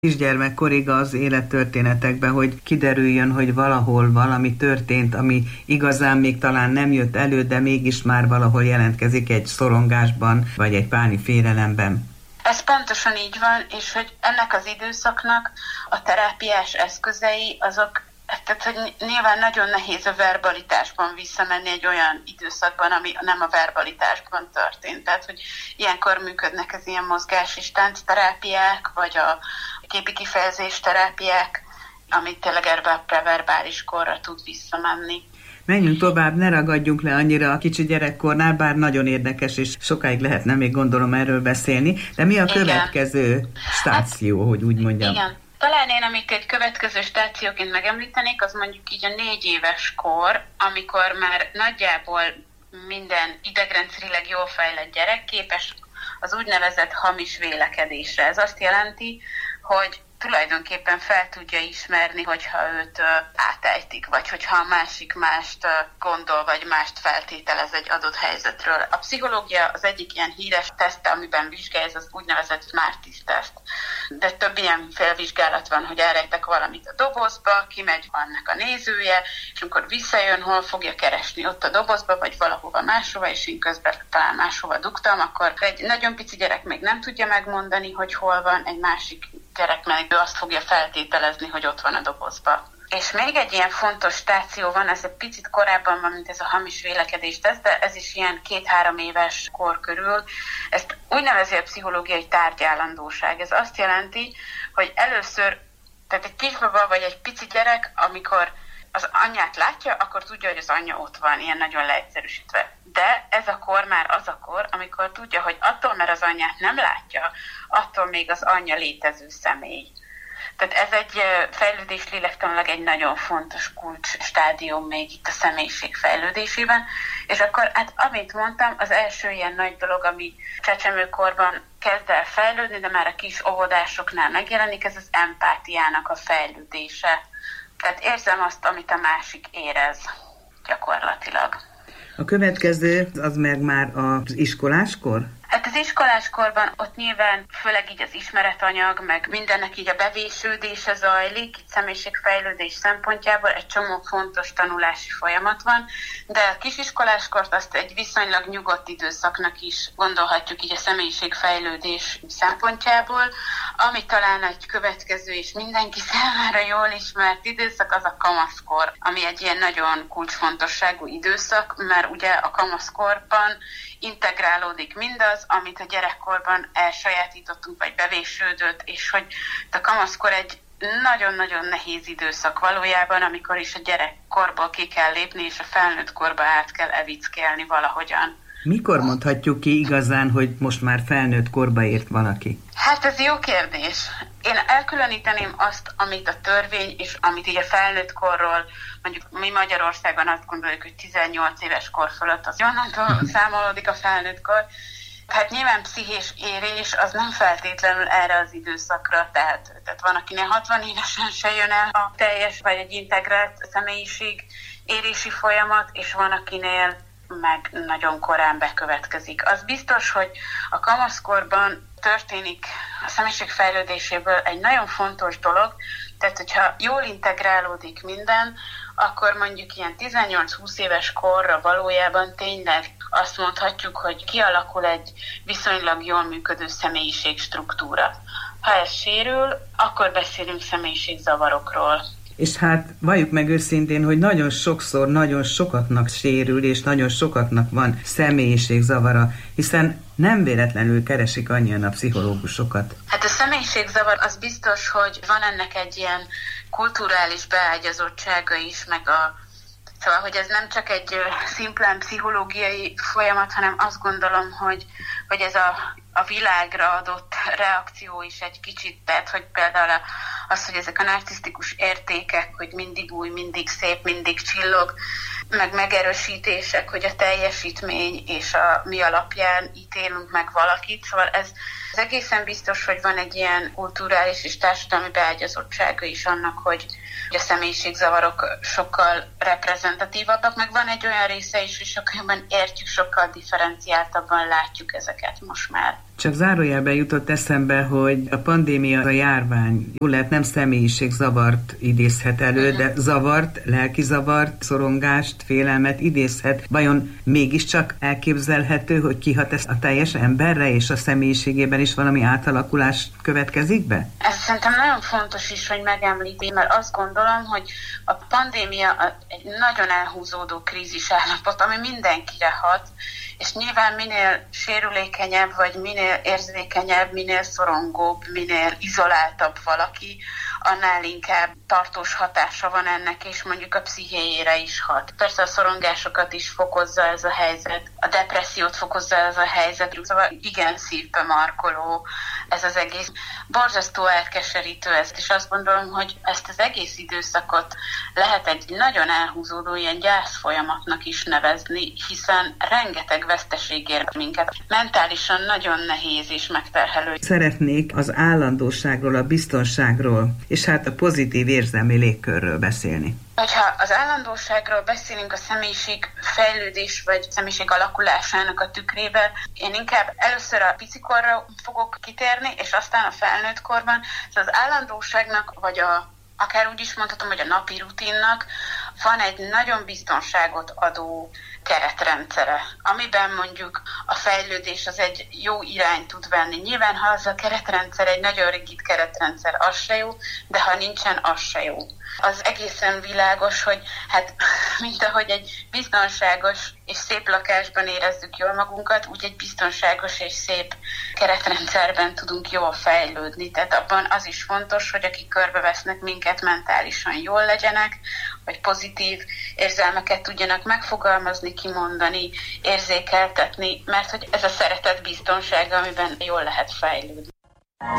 kisgyermekkorig az élettörténetekben, hogy kiderüljön, hogy valahol valami történt, ami igazán még talán nem jött elő, de mégis már valahol jelentkezik egy szorongásban, vagy egy páni félelemben. Ez pontosan így van, és hogy ennek az időszaknak a terápiás eszközei azok, tehát hogy nyilván nagyon nehéz a verbalitásban visszamenni egy olyan időszakban, ami nem a verbalitásban történt. Tehát, hogy ilyenkor működnek az ilyen mozgás- és táncterápiák, vagy a képi kifejezés terápiák, amit tényleg erbe a preverbális korra tud visszamenni. Menjünk tovább, ne ragadjunk le annyira a kicsi gyerekkornál, bár nagyon érdekes, és sokáig lehetne még gondolom erről beszélni, de mi a következő stáció, hogy úgy mondjam? Igen. Talán én, amit egy következő stációként megemlítenék, az mondjuk így a 4 éves kor, amikor már nagyjából minden idegrendszerileg jól fejlett gyerek képes az úgynevezett hamis vélekedésre. Ez azt jelenti, hogy tulajdonképpen fel tudja ismerni, hogyha őt átejtik, vagy hogyha a másik mást gondol, vagy mást feltételez egy adott helyzetről. A pszichológia az egyik ilyen híres teszt, amiben vizsgálja, ez az úgynevezett Smarties-teszt. De több ilyen félvizsgálat van, hogy elrejtek valamit a dobozba, kimegy annak a nézője, és amikor visszajön, hol fogja keresni, ott a dobozba, vagy valahova máshova, és én közben talán máshova dugtam, akkor egy nagyon pici gyerek még nem tudja megmondani, hogy hol van, egy másik gyerek meg ő azt fogja feltételezni, hogy ott van a dobozba. És még egy ilyen fontos stáció van, ez egy picit korábban van, mint ez a hamis vélekedés teszt, de ez is ilyen 2-3 éves kor körül. Ezt úgy nevezi a pszichológiai tárgyállandóság. Ez azt jelenti, hogy először, tehát egy kisbaba vagy egy pici gyerek, amikor az anyját látja, akkor tudja, hogy az anyja ott van, ilyen nagyon leegyszerűsítve. De ez a kor már az a kor, amikor tudja, hogy attól, mert az anyját nem látja, attól még az anyja létező személy. Tehát ez egy fejlődés lélektanilag egy nagyon fontos kulcsstádium még itt a személyiség fejlődésében. És akkor, hát amit mondtam, az első ilyen nagy dolog, ami csecsemőkorban kezd el fejlődni, de már a kis óvodásoknál megjelenik, ez az empátiának a fejlődése. Tehát érzem azt, amit a másik érez gyakorlatilag. A következő az meg már az iskoláskor? Hát az iskoláskorban ott nyilván főleg így az ismeretanyag, meg mindennek így a bevésődése zajlik, itt személyiségfejlődés szempontjából egy csomó fontos tanulási folyamat van, de a kisiskoláskort azt egy viszonylag nyugodt időszaknak is gondolhatjuk így a személyiségfejlődés szempontjából, ami talán egy következő és mindenki számára jól ismert időszak, az a kamaszkor, ami egy ilyen nagyon kulcsfontosságú időszak, mert ugye a kamaszkorban integrálódik mindaz, amit a gyerekkorban elsajátítottunk, vagy bevésődött, és hogy a kamaszkor egy nagyon-nagyon nehéz időszak valójában, amikor is a gyerekkorból ki kell lépni, és a felnőtt korba át kell evickélni valahogyan. Mikor mondhatjuk ki igazán, hogy most már felnőtt korba ért valaki? Hát ez jó kérdés. Én elkülöníteném azt, amit a törvény, és amit így a felnőtt korról, mondjuk mi Magyarországon azt gondoljuk, hogy 18 éves kor fölött az onnantól számolódik a felnőtt kor. Hát nyilván pszichés érés az nem feltétlenül erre az időszakra, tehát van, akinél 60 évesen se jön el a teljes vagy egy integrált személyiség érési folyamat, és van, akinél meg nagyon korán bekövetkezik. Az biztos, hogy a kamaszkorban történik a személyiség fejlődéséből egy nagyon fontos dolog, tehát hogyha jól integrálódik minden, akkor mondjuk ilyen 18-20 éves korra valójában tényleg azt mondhatjuk, hogy kialakul egy viszonylag jól működő személyiségstruktúra. Ha ez sérül, akkor beszélünk személyiségzavarokról. És hát valljuk meg őszintén, hogy nagyon sokszor, nagyon sokaknak sérül, és nagyon sokaknak van személyiségzavara, hiszen nem véletlenül keresik annyian a pszichológusokat. Hát a személyiségzavar az biztos, hogy van ennek egy ilyen kulturális beágyazottsága is, Szóval, hogy ez nem csak egy szimplán pszichológiai folyamat, hanem azt gondolom, hogy ez a világra adott reakció is egy kicsit, tehát, hogy például az, hogy ezek a narcisztikus értékek, hogy mindig új, mindig szép, mindig csillog, meg megerősítések, hogy a teljesítmény és a mi alapján ítélünk meg valakit. Szóval ez egészen biztos, hogy van egy ilyen kulturális és társadalmi beágyazottsága is annak, hogy a személyiségzavarok sokkal reprezentatívabbak, meg van egy olyan része is, hogy sokkal jobban értjük, sokkal differenciáltabban látjuk ezeket most már. Csak zárójelben jutott eszembe, hogy a pandémia, a járvány, jól lehet, nem személyiségzavart idézhet elő, de zavart, lelki zavart, szorongást, félelmet idézhet. Vajon mégiscsak elképzelhető, hogy kihat ez a teljes emberre, és a személyiségében is valami átalakulás következik be? Ez szerintem nagyon fontos is, hogy megemlíti, mert azt gondolom, hogy a pandémia egy nagyon elhúzódó krízis állapot, ami mindenkire hat, és nyilván minél sérülékenyebb, vagy minél érzékenyebb, minél szorongóbb, minél izoláltabb valaki, annál inkább tartós hatása van ennek, és mondjuk a pszichéjére is hat. Persze a szorongásokat is fokozza ez a helyzet, a depressziót fokozza ez a helyzet, szóval igen szívbe markoló ez az egész. Borzasztó elkeserítő ezt, és azt gondolom, hogy ezt az egész időszakot lehet egy nagyon elhúzódó ilyen gyászfolyamatnak is nevezni, hiszen rengeteg veszteség ér minket. Mentálisan nagyon nehéz és megterhelő. Szeretnék az állandóságról, a biztonságról, és hát a pozitív érzelmi légkörről beszélni. Hogyha az állandóságról beszélünk a személyiség fejlődés vagy személyiség alakulásának a tükrébe, én inkább először a picikorra fogok kitérni, és aztán a felnőtt korban. Szóval az állandóságnak, vagy akár úgy is mondhatom, hogy a napi rutinnak van egy nagyon biztonságot adó keretrendszere, amiben mondjuk a fejlődés az egy jó irány tud venni. Nyilván, ha az a keretrendszer egy nagyon rigid keretrendszer, az se jó, de ha nincsen, az se jó. Az egészen világos, hogy hát mint ahogy egy biztonságos és szép lakásban érezzük jól magunkat, úgy egy biztonságos és szép keretrendszerben tudunk jól fejlődni. Tehát abban az is fontos, hogy akik körbevesznek minket, mentálisan jól legyenek, vagy pozitív érzelmeket tudjanak megfogalmazni, kimondani, érzékeltetni, mert hogy ez a szeretet biztonsága, amiben jól lehet fejlődni.